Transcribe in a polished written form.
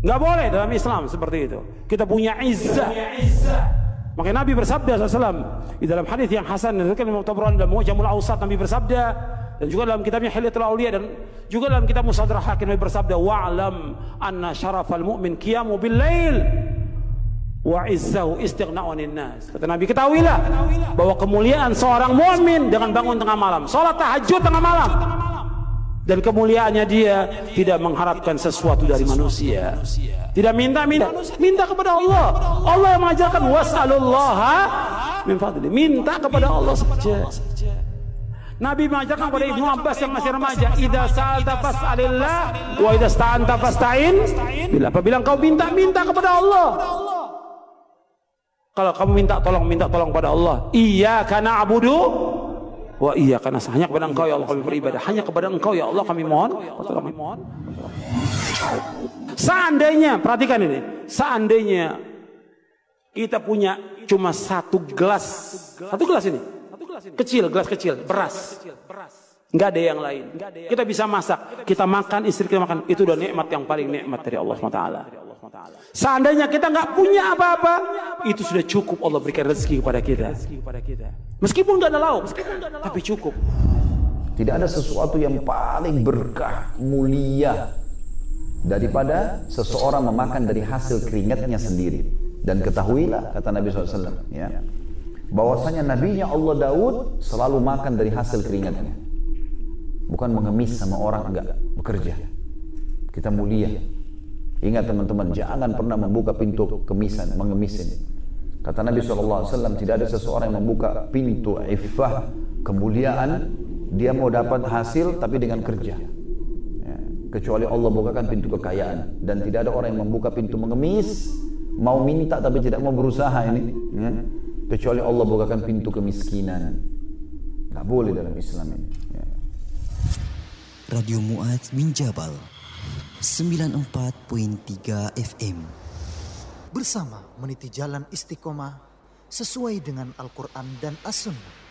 Nggak boleh dalam Islam seperti itu. Kita punya izzah. Makanya Nabi bersabda SAW di dalam hadis yang hasan diriwayatkan Imam Tabrani dalam Mu'jamul Awsat, Nabi bersabda, dan juga dalam kitabnya Hilyatul Auliya, dan juga dalam kitab Mustadrak Hakim, Nabi bersabda, wa'lam anna syarafal mu'min qiyamu bil lail wa izzahu istighna'u 'anil nas. Kata Nabi, ketahuilah bahwa kemuliaan seorang mukmin dengan bangun tengah malam, salat tahajud tengah malam, dan kemuliaannya dia tidak mengharapkan sesuatu dari manusia, tidak minta kepada Allah. Allah yang mengajarkan was'alullaha min fadli, minta kepada Allah saja. Nabi mengajarkan kepada Ibnu Abbas yang masih remaja, idza sa'alta fas'alillah wa idza sta'anta fasta'in billah. Apabila kau minta kepada Allah. Kalau kamu minta tolong pada Allah. Iyyaka na'budu wa iyyaka nasta'in. Hanya kepada Engkau ya Allah kami beribadah. Hanya kepada Engkau ya Allah kami mohon. Seandainya, perhatikan ini, seandainya kita punya cuma satu gelas ini, gelas kecil beras, nggak ada yang lain, kita bisa masak, kita makan, istri kita makan, itu udah nikmat yang paling nikmat dari Allah SWT. Seandainya kita nggak punya apa-apa, itu sudah cukup Allah berikan rezeki kepada kita. Meskipun nggak ada lauk, tapi cukup. Tidak ada sesuatu yang paling berkah, mulia daripada seseorang memakan dari hasil keringatnya sendiri. Dan ketahuilah, kata Nabi SAW, ya, bahwasanya nabinya Allah Daud selalu makan dari hasil keringatnya, bukan mengemis sama orang, enggak, bekerja. Kita mulia. Ingat teman-teman, jangan pernah membuka pintu kemisan, mengemisin. Kata Nabi SAW, tidak ada seseorang yang membuka pintu iffah, kemuliaan, dia mau dapat hasil tapi dengan kerja, ya, kecuali Allah bukakan pintu kekayaan. Dan tidak ada orang yang membuka pintu mengemis, mau minta tapi tidak mau berusaha ini, ya, kecuali Allah bukakan pintu kemiskinan. Nggak boleh dalam Islam ini, ya. Radio Mu'adz bin Jabal 94.3 FM, bersama meniti jalan istiqomah sesuai dengan Al-Quran dan As-Sunnah.